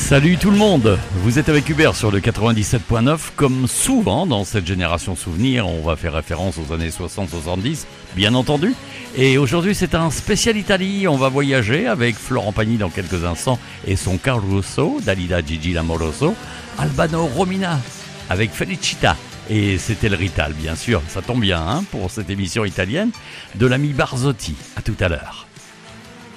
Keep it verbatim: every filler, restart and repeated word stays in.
Salut tout le monde, vous êtes avec Hubert sur le quatre-vingt-dix-sept point neuf. Comme souvent dans cette génération souvenir, on va faire référence aux années soixante soixante-dix, bien entendu. Et aujourd'hui c'est un spécial Italie, on va voyager avec Florent Pagny dans quelques instants et son Caruso, Dalida Gigi Lamoroso, Albano Romina avec Felicita. Et c'était le Rital bien sûr, ça tombe bien hein, pour cette émission italienne de l'ami Barzotti. À tout à l'heure.